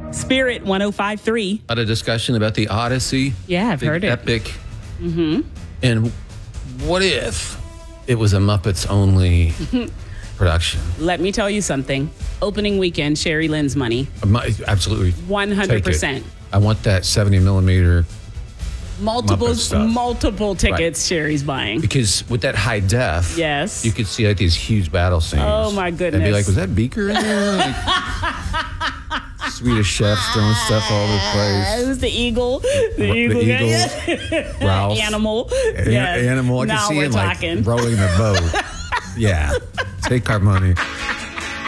Spirit 105.3. A lot of discussion about the Odyssey. Yeah, I've heard it. Epic. Mm-hmm. And what if it was a Muppets only production? Let me tell you something. Opening weekend, Sherry Lynn's money. Absolutely. 100%. Take it. I want that 70 millimeter. Multiple tickets Sherry's buying. Because with that high def, yes, you could see like these huge battle scenes. Oh my goodness. And be like, was that Beaker in there? Like, Swedish chefs throwing stuff all over the place. It was the eagle. The eagle. Ralph. Animal. Yes. Animal. I can see him like rolling the boat. Yeah. Take our money.